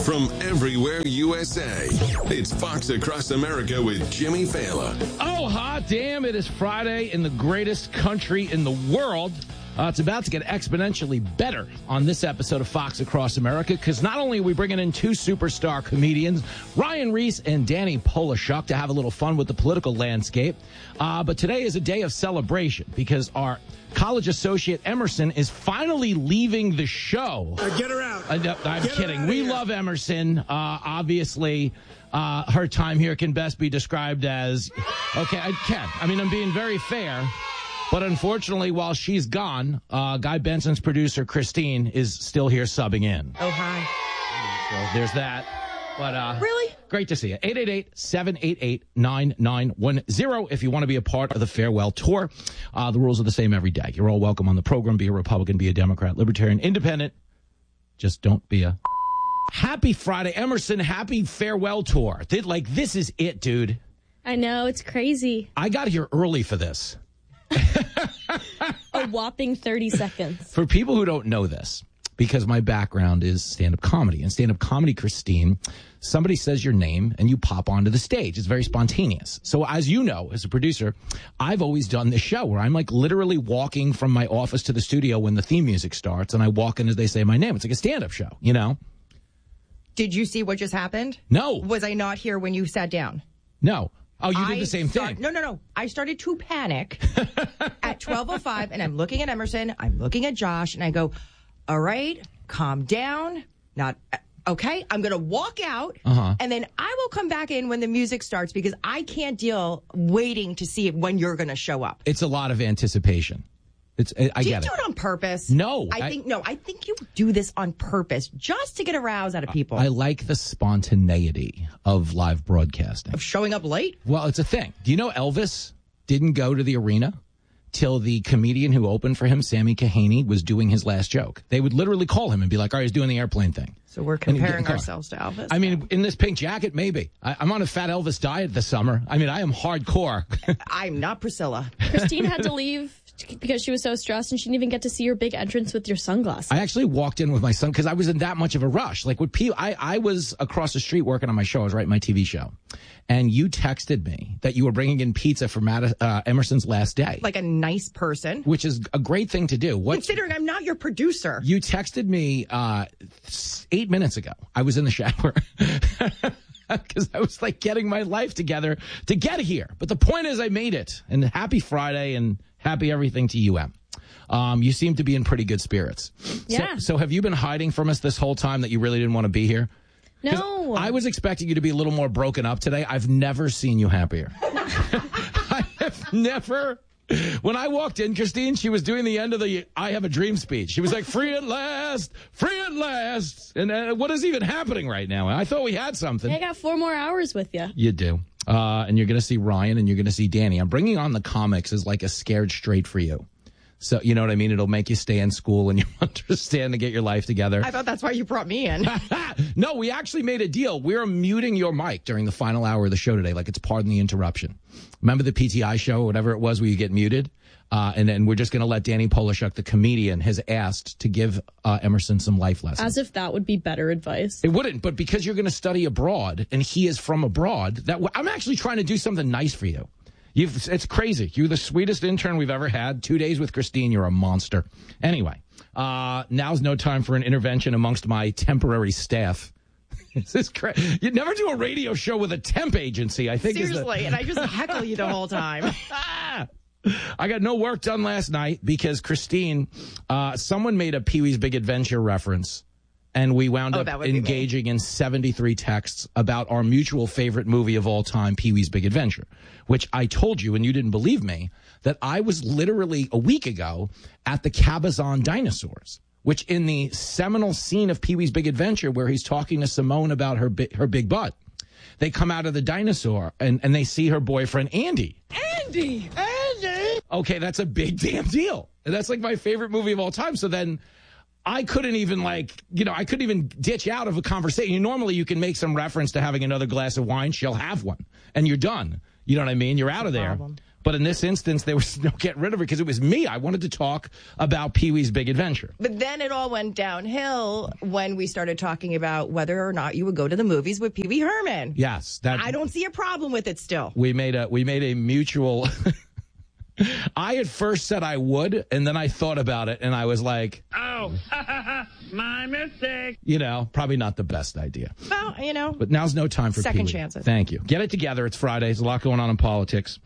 from everywhere USA. It's Fox Across America with Jimmy Fallon. Oh, hot damn, it is Friday in the greatest country in the world. It's about to get exponentially better on this episode of Fox Across America, because not only are we bringing in two superstar comedians, Ryan Reese and Danny Polishuk, to have a little fun with the political landscape, but today is a day of celebration because our college associate Emerson is finally leaving the show. Get her out. I'm kidding. We love Emerson. Obviously, her time here can best be described as, okay, I'm being very fair. But unfortunately, while she's gone, Guy Benson's producer, Christine, is still here subbing in. Oh, hi. So there's that. But really? Great to see you. 888-788-9910 if you want to be a part of the farewell tour. The rules are the same every day. You're all welcome on the program. Be a Republican, be a Democrat, Libertarian, Independent. Just don't be a... Happy Friday. Emerson, happy farewell tour. This is it, dude. I know. It's crazy. I got here early for this. A whopping 30 seconds. For people who don't know this, because my background is stand-up comedy. And stand-up comedy, Christine, somebody says your name and you pop onto the stage. It's very spontaneous. So as you know, as a producer, I've always done this show where I'm like literally walking from my office to the studio when the theme music starts, and I walk in as they say my name. It's like a stand-up show, you know? Did you see what just happened? No. Was I not here when you sat down? No. Oh, you did the same thing. No. I started to panic at 12:05, and I'm looking at Emerson, I'm looking at Josh, and I go, all right, calm down. Not okay. I'm going to walk out, and then I will come back in when the music starts because I can't deal waiting to see when you're going to show up. It's a lot of anticipation. I get it. Do you do it on purpose? No. I think you do this on purpose just to get a rouse out of people. I like the spontaneity of live broadcasting. Of showing up late? Well, it's a thing. Do you know Elvis didn't go to the arena till the comedian who opened for him, Sammy Kahane, was doing his last joke? They would literally call him and be like, all right, he's doing the airplane thing. So we're comparing ourselves to Elvis? I mean, in this pink jacket, maybe. I'm on a fat Elvis diet this summer. I mean, I am hardcore. I'm not Priscilla. Christine had to leave because she was so stressed, and she didn't even get to see your big entrance with your sunglasses. I actually walked in with my son because I was in that much of a rush. Like, I was across the street working on my show. I was writing my TV show. And you texted me that you were bringing in pizza for Emerson's last day. Like a nice person. Which is a great thing to do. Considering I'm not your producer. You texted me 8 minutes ago. I was in the shower. Because I was like getting my life together to get here. But the point is I made it. And happy Friday and happy everything to UM. You seem to be in pretty good spirits. Yeah. So have you been hiding from us this whole time that you really didn't want to be here? No. I was expecting you to be a little more broken up today. I've never seen you happier. I have never. When I walked in, Christine, she was doing the end of the I Have a Dream speech. She was like, free at last, free at last. And what is even happening right now? I thought we had something. I got 4 more hours with you. You do. And you're going to see Ryan and you're going to see Danny. I'm bringing on the comics as like a scared straight for you. So, you know what I mean? It'll make you stay in school and you understand to get your life together. I thought that's why you brought me in. No, we actually made a deal. We're muting your mic during the final hour of the show today, like it's pardon the interruption. Remember the PTI show or whatever it was where you get muted? And then we're just going to let Danny Polishuk, the comedian, has asked to give Emerson some life lessons. As if that would be better advice. It wouldn't, but because you're going to study abroad and he is from abroad, I'm actually trying to do something nice for you. It's crazy. You're the sweetest intern we've ever had. 2 days with Christine. You're a monster. Anyway, now's no time for an intervention amongst my temporary staff. This is crazy. You'd never do a radio show with a temp agency, I think. Seriously, and I just heckle you the whole time. I got no work done last night because Christine, someone made a Pee-wee's Big Adventure reference. And we wound up engaging in 73 texts about our mutual favorite movie of all time, Pee-wee's Big Adventure, which I told you, and you didn't believe me, that I was literally a week ago at the Cabazon Dinosaurs, which in the seminal scene of Pee-wee's Big Adventure where he's talking to Simone about her big butt, they come out of the dinosaur and they see her boyfriend, Andy. Andy! Okay, that's a big damn deal. And that's like my favorite movie of all time. So then I couldn't even I couldn't even ditch out of a conversation. Normally you can make some reference to having another glass of wine. She'll have one and you're done. You know what I mean? You're out of there. But in this instance, there was no getting rid of her because it was me. I wanted to talk about Pee-wee's Big Adventure. But then it all went downhill when we started talking about whether or not you would go to the movies with Pee-wee Herman. Yes. I don't see a problem with it still. We made a mutual... I at first said I would, and then I thought about it, and I was like... Oh, my mistake. Probably not the best idea. Well, But now's no time for second Pee-wee. chances. Thank you. Get it together. It's Friday. There's a lot going on in politics.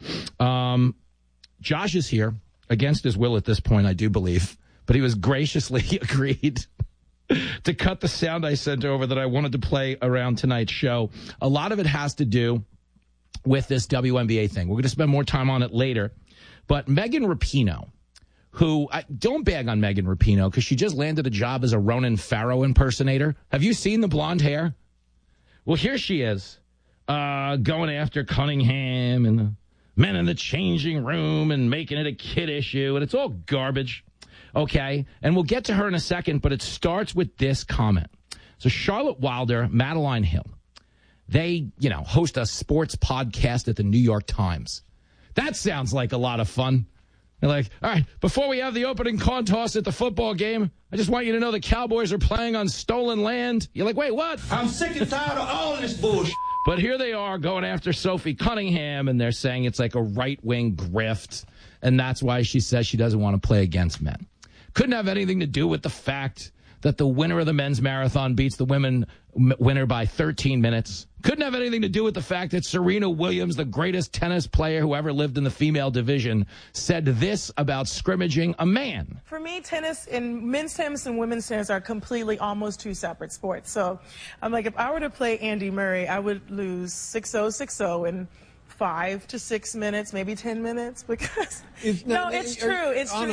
Josh is here, against his will at this point, I do believe, but he was graciously agreed to cut the sound I sent over that I wanted to play around tonight's show. A lot of it has to do with this WNBA thing. We're going to spend more time on it later. But Megan Rapinoe, who, don't bag on Megan Rapinoe because she just landed a job as a Ronan Farrow impersonator. Have you seen the blonde hair? Well, here she is, going after Cunningham and the men in the changing room and making it a kid issue, and it's all garbage. Okay, and we'll get to her in a second, but it starts with this comment. So Charlotte Wilder, Madeline Hill, they, host a sports podcast at the New York Times. That sounds like a lot of fun. They're like, all right, before we have the opening coin toss at the football game, I just want you to know the Cowboys are playing on stolen land. You're like, wait, what? I'm sick and tired of all this bullshit. But here they are going after Sophie Cunningham, and they're saying it's like a right-wing grift, and that's why she says she doesn't want to play against men. Couldn't have anything to do with the fact that the winner of the men's marathon beats the women winner by 13 minutes. Couldn't have anything to do with the fact that Serena Williams, the greatest tennis player who ever lived in the female division, said this about scrimmaging a man. For me, tennis and men's tennis and women's tennis are completely almost two separate sports. So I'm like, if I were to play Andy Murray, I would lose 6-0, 6-0 in 5 to 6 minutes, maybe 10 minutes, because it's true. It's true.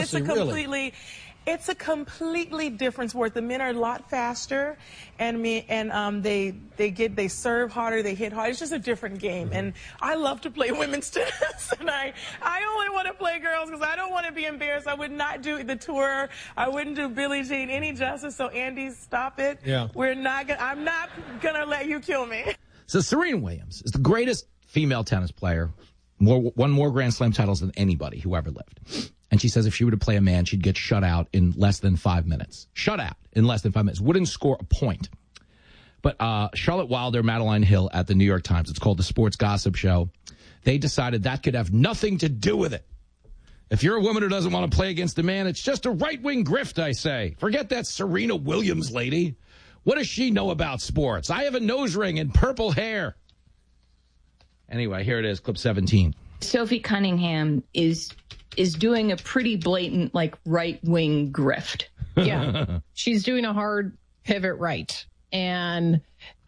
It's a completely different sport. The men are a lot faster, and they serve harder, they hit harder. It's just a different game, and I love to play women's tennis, and I only want to play girls because I don't want to be embarrassed. I would not do the tour. I wouldn't do Billie Jean any justice. So Andy, stop it. Yeah. I'm not gonna let you kill me. So Serena Williams is the greatest female tennis player. Won more Grand Slam titles than anybody who ever lived. And she says if she were to play a man, she'd get shut out in less than 5 minutes. Shut out in less than 5 minutes. Wouldn't score a point. But Charlotte Wilder, Madeline Hill at the New York Times, it's called the Sports Gossip Show, they decided that could have nothing to do with it. If you're a woman who doesn't want to play against a man, it's just a right-wing grift, I say. Forget that Serena Williams lady. What does she know about sports? I have a nose ring and purple hair. Anyway, here it is, clip 17. Sophie Cunningham is doing a pretty blatant, right-wing grift. Yeah. She's doing a hard pivot right. And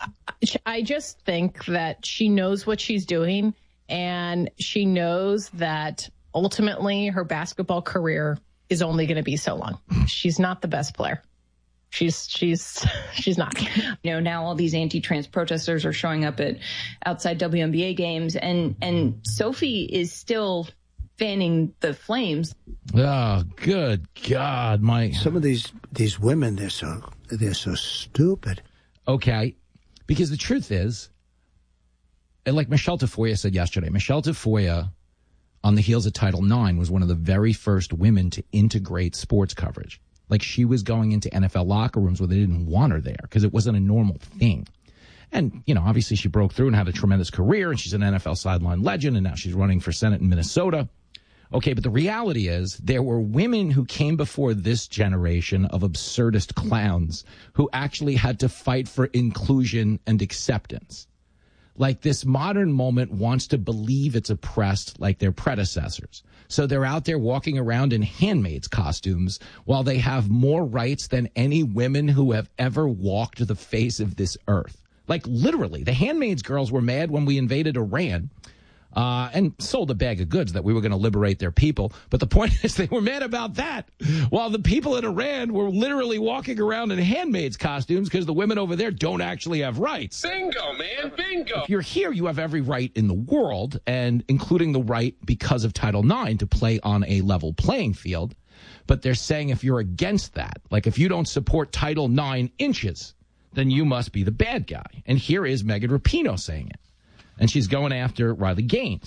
I just think that she knows what she's doing, and she knows that ultimately her basketball career is only going to be so long. She's not the best player. She's not. Now all these anti-trans protesters are showing up at outside WNBA games, and Sophie is still fanning the flames. Oh, good God, some of these women, they're so stupid. Okay, because the truth is, like Michelle Tafoya said yesterday, Michelle Tafoya, on the heels of Title IX, was one of the very first women to integrate sports coverage. Like, she was going into NFL locker rooms where they didn't want her there because it wasn't a normal thing. And, obviously she broke through and had a tremendous career, and she's an NFL sideline legend, and now she's running for Senate in Minnesota. Okay, but the reality is there were women who came before this generation of absurdist clowns who actually had to fight for inclusion and acceptance. Like, this modern moment wants to believe it's oppressed like their predecessors. So they're out there walking around in handmaids costumes while they have more rights than any women who have ever walked the face of this earth. Like, literally, the handmaids girls were mad when we invaded Iran and sold a bag of goods that we were going to liberate their people. But the point is they were mad about that, while the people in Iran were literally walking around in handmaids costumes because the women over there don't actually have rights. Bingo, man, bingo. If you're here, you have every right in the world, and including the right because of Title IX to play on a level playing field. But they're saying if you're against that, like if you don't support Title IX inches, then you must be the bad guy. And here is Megan Rapinoe saying it. And she's going after Riley Gaines.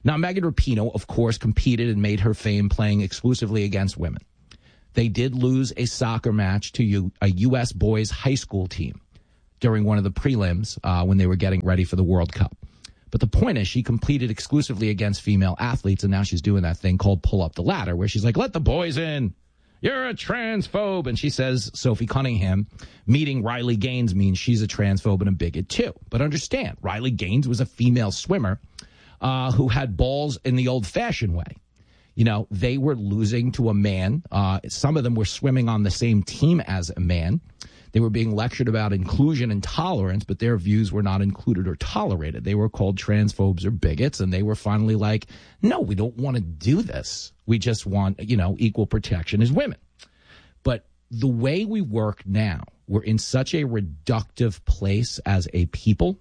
Now, Megan Rapinoe, of course, competed and made her fame playing exclusively against women. They did lose a soccer match to a U.S. boys high school team during one of the prelims when they were getting ready for the World Cup. But the point is, she competed exclusively against female athletes, and now she's doing that thing called pull up the ladder, where she's like, let the boys in. You're a transphobe. And she says Sophie Cunningham meeting Riley Gaines means she's a transphobe and a bigot, too. But understand, Riley Gaines was a female swimmer who had balls in the old-fashioned way. You know, they were losing to a man. Some of them were swimming on the same team as a man. They were being lectured about inclusion and tolerance, but their views were not included or tolerated. They were called transphobes or bigots, and they were finally like, no, we don't want to do this. We just want, equal protection as women. But the way we work now, we're in such a reductive place as a people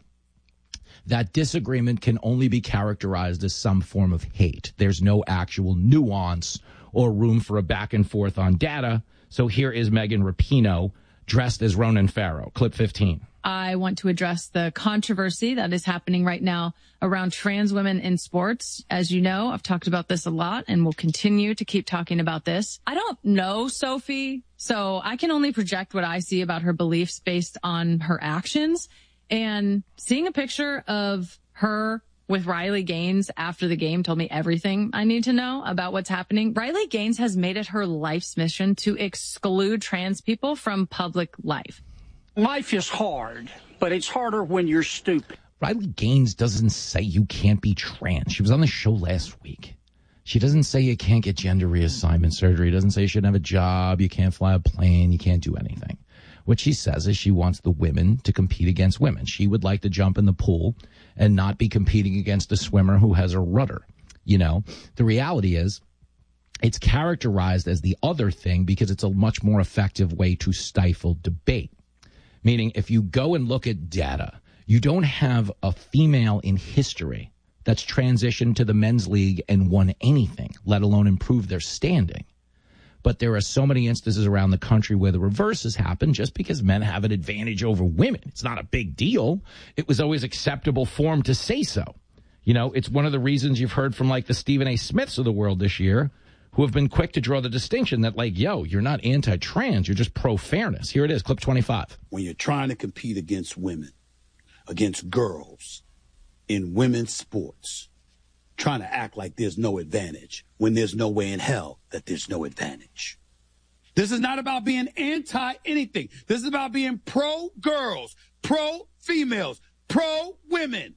that disagreement can only be characterized as some form of hate. There's no actual nuance or room for a back and forth on data. So here is Megan Rapinoe dressed as Ronan Farrow. Clip 15. I want to address the controversy that is happening right now around trans women in sports. As you know, I've talked about this a lot and will continue to keep talking about this. I don't know Sophie, so I can only project what I see about her beliefs based on her actions. And seeing a picture of her with Riley Gaines after the game told me everything I need to know about what's happening. Riley Gaines has made it her life's mission to exclude trans people from public life. Life is hard, but it's harder when you're stupid. Riley Gaines doesn't say you can't be trans. She was on the show last week. She doesn't say you can't get gender reassignment surgery. Doesn't say you shouldn't have a job. You can't fly a plane. You can't do anything. What she says is she wants the women to compete against women. She would like to jump in the pool and not be competing against a swimmer who has a rudder. The reality is it's characterized as the other thing because it's a much more effective way to stifle debate. Meaning if you go and look at data, you don't have a female in history that's transitioned to the men's league and won anything, let alone improve their standing. But there are so many instances around the country where the reverse has happened just because men have an advantage over women. It's not a big deal. It was always acceptable form to say so. It's one of the reasons you've heard from like the Stephen A. Smiths of the world this year who have been quick to draw the distinction that like, yo, you're not anti-trans, you're just pro-fairness. Here it is, clip 25. When you're trying to compete against women, against girls in women's sports, trying to act like there's no advantage when there's no way in hell that there's no advantage. This is not about being anti-anything. This is about being pro-girls, pro-females, pro-women,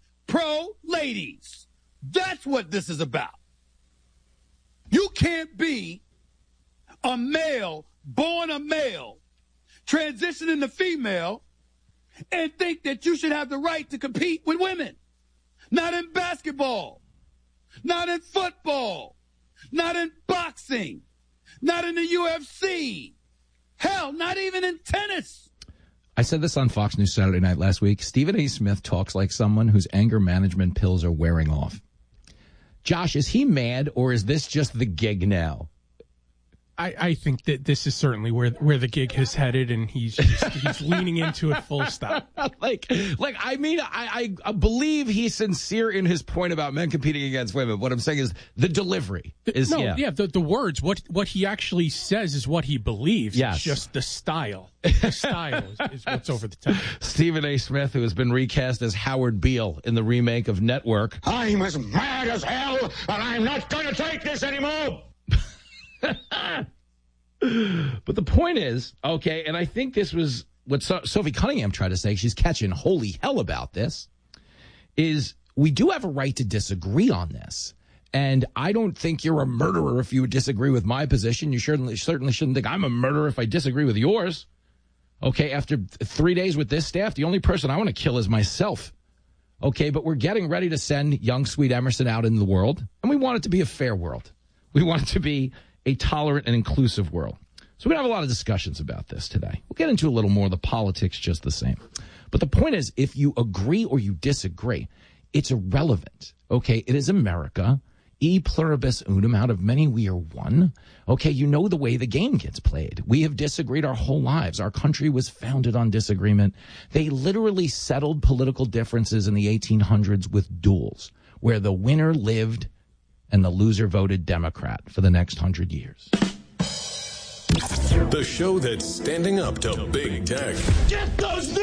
pro-ladies. That's what this is about. You can't be a male, born a male, transitioning to female, and think that you should have the right to compete with women. Not in basketball. Not in football, not in boxing, not in the UFC. Hell, not even in tennis. I said this on Fox News Saturday Night last week. Stephen A. Smith talks like someone whose anger management pills are wearing off. Josh, is he mad or is this just the gig now? I think that this is certainly where the gig has headed, and he's leaning into it full stop. I believe he's sincere in his point about men competing against women. What I'm saying is the delivery is the words. What he actually says is what he believes. Yes. It's just the style. The style is what's over the top. Stephen A. Smith, who has been recast as Howard Beale in the remake of Network. I'm as mad as hell, and I'm not going to take this anymore. But the point is, okay, and I think this was what Sophie Cunningham tried to say. She's catching holy hell about this, is we do have a right to disagree on this. And I don't think you're a murderer if you disagree with my position. You certainly shouldn't think I'm a murderer if I disagree with yours. Okay, after 3 days with this staff, the only person I want to kill is myself. Okay, but we're getting ready to send young, sweet Emerson out into the world, and we want it to be a fair world. We want it to be a tolerant and inclusive world. So we're going to have a lot of discussions about this today. We'll get into a little more of the politics just the same. But the point is, if you agree or you disagree, it's irrelevant. Okay, it is America. E pluribus unum, out of many we are one. Okay, you know the way the game gets played. We have disagreed our whole lives. Our country was founded on disagreement. They literally settled political differences in the 1800s with duels, where the winner lived and the loser voted Democrat for the next 100 years. The show that's standing up to big tech. Get those